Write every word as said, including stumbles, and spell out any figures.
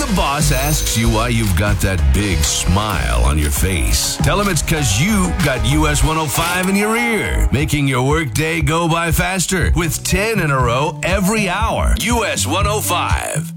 the boss asks you why you've got that big smile on your face, tell him it's because you got U S one oh five in your ear, making your workday go by faster with ten in a row every hour. U S one oh five.